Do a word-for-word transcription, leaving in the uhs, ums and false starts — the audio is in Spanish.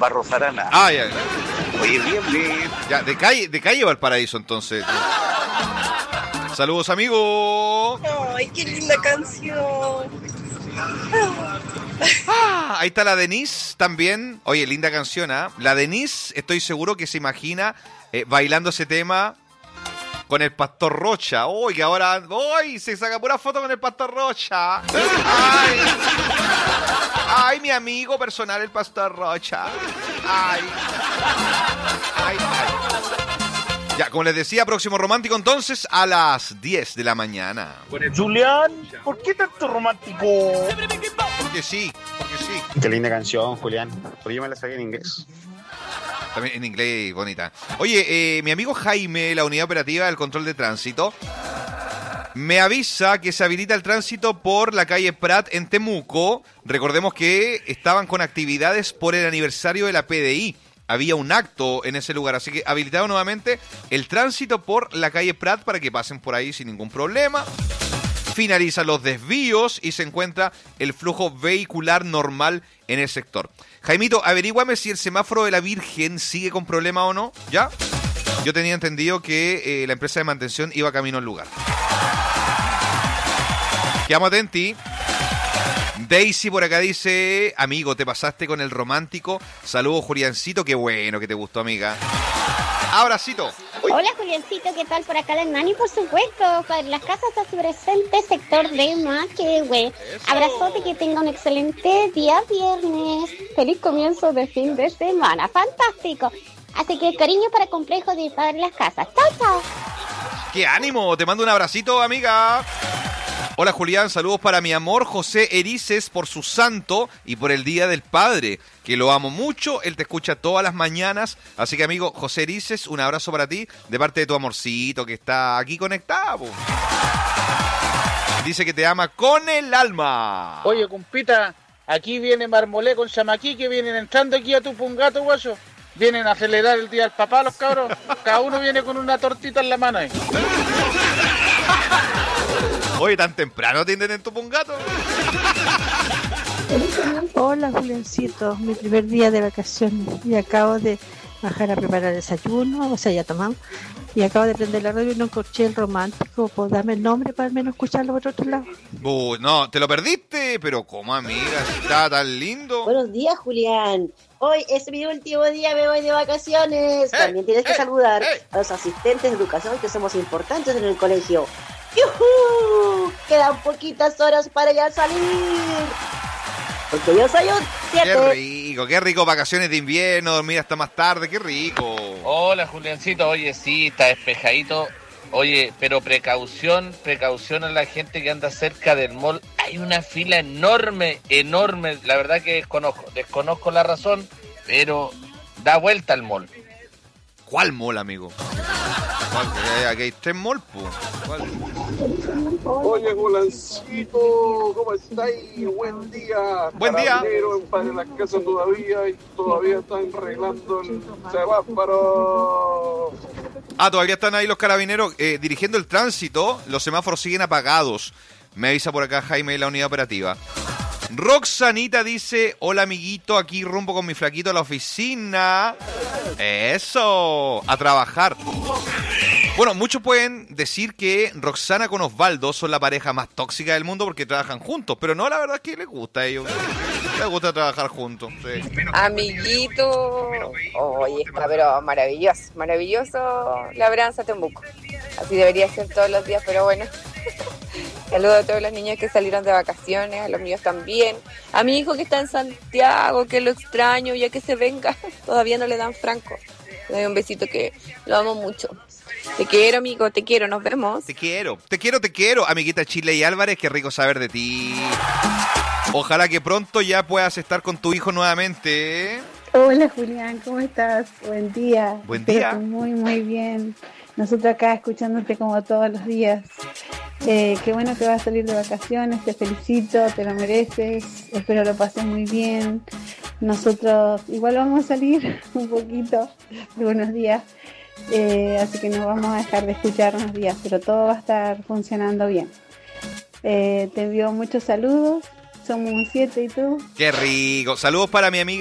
Barros Arana. Ah, ya. Oye, bien, bien. Ya, de calle, de calle Valparaíso, entonces. Saludos, amigo. Ay, qué linda canción. Ah, ahí está la Denise también. Oye, linda canción, ¿ah? ¿eh? La Denise, estoy seguro que se imagina eh, bailando ese tema con el Pastor Rocha. Uy, que ahora uy, se saca pura foto con el Pastor Rocha. Ay, ay, mi amigo personal, el Pastor Rocha. Ay, ay, ay. Ya, como les decía, próximo romántico entonces a las diez de la mañana. Julián, ¿por qué tanto romántico? Porque sí, porque sí. Qué linda canción, Julián. Pero yo me la sabía en inglés. También en inglés, bonita. Oye, eh, mi amigo Jaime, la unidad operativa del control de tránsito, me avisa que se habilita el tránsito por la calle Prat en Temuco. Recordemos que estaban con actividades por el aniversario de la P D I. Había un acto en ese lugar, así que habilitado nuevamente el tránsito por la calle Prat para que pasen por ahí sin ningún problema. Finalizan los desvíos y se encuentra el flujo vehicular normal en el sector. Jaimito, averíguame si el semáforo de la Virgen sigue con problema o no, ¿ya? Yo tenía entendido que eh, la empresa de mantención iba camino al lugar. Quedamos atentos. Daisy por acá dice, amigo, te pasaste con el romántico. Saludos, Juliancito, qué bueno que te gustó, amiga. Abracito. Hola, Juliancito, ¿qué tal? Por acá la Nani, por supuesto. Para las casas está su presente sector de más que güey. Abrazote, que tenga un excelente día viernes. Feliz comienzo de fin de semana. Fantástico. Así que cariño para Complejo de Padre Las Casas. Chao, chao. ¡Qué ánimo! Te mando un abracito, amiga. Hola, Julián, saludos para mi amor José Erices por su santo y por el Día del Padre, que lo amo mucho, él te escucha todas las mañanas, así que amigo José Erices, un abrazo para ti, de parte de tu amorcito que está aquí conectado. Dice que te ama con el alma. Oye, compita, aquí viene Marmolé con Chamaquí, que vienen entrando aquí a tu pungato, guayo. Vienen a celebrar el Día del Papá los cabros, cada uno viene con una tortita en la mano ahí. Oye, tan temprano tienden en tu pungato. Hola, Juliancito, mi primer día de vacaciones y acabo de bajar a preparar el desayuno, o sea, ya tomamos, y acabo de prender la radio y no escuché el romántico. ¿Puedo darme el nombre para al menos escucharlo por otro lado? Uy, no, te lo perdiste, pero ¿cómo, amiga? Está tan lindo. Buenos días, Julián. Hoy es mi último día, me voy de vacaciones. Hey, También tienes hey, que saludar hey. a los asistentes de educación, que somos importantes en el colegio. ¡Yujú! Quedan poquitas horas para ya salir. Porque yo soy un siete. Qué rico, qué rico, vacaciones de invierno, dormir hasta más tarde, qué rico. Hola, Juliancito, oye, sí, está despejadito. Oye, pero precaución, precaución a la gente que anda cerca del mall. Hay una fila enorme, enorme. La verdad que desconozco, desconozco la razón, pero da vuelta al mall. ¿Cuál mall, amigo? ¿Cuál? Aquí hay tres malls, po. ¿Cuál? Oye, Golancito, ¿cómo estáis? Buen día. Buen día. En Padre Las Casas todavía y todavía están arreglando el semáforo. Ah, todavía están ahí los carabineros eh, dirigiendo el tránsito. Los semáforos siguen apagados. Me avisa por acá Jaime de la unidad operativa. Roxanita dice, hola amiguito, aquí rumbo con mi flaquito a la oficina. Eso, a trabajar. Bueno, muchos pueden decir que Roxana con Osvaldo son la pareja más tóxica del mundo porque trabajan juntos, pero no, la verdad es que les gusta a ellos. Les gusta trabajar juntos. Sí. Amiguito, oye, está pero maravilloso, maravilloso Labranza Temuco. Así debería ser todos los días, pero bueno. Saludos a todos los niños que salieron de vacaciones, a los míos también. A mi hijo que está en Santiago, que lo extraño, ya que se venga. Todavía no le dan franco. Le doy un besito, que lo amo mucho. Te quiero, amigo, te quiero, nos vemos. Te quiero, te quiero, te quiero, amiguita Chile y Álvarez, qué rico saber de ti. Ojalá que pronto ya puedas estar con tu hijo nuevamente. Hola, Julián, ¿cómo estás? Buen día. Buen día. Espero que muy, muy bien. Nosotros acá escuchándote como todos los días. Eh, qué bueno que vas a salir de vacaciones, te felicito, te lo mereces, espero lo pases muy bien. Nosotros igual vamos a salir un poquito, algunos días, eh, así que nos vamos a dejar de escuchar unos días, pero todo va a estar funcionando bien. Eh, te envío muchos saludos, somos un siete y tú. Qué rico, saludos para mi amiga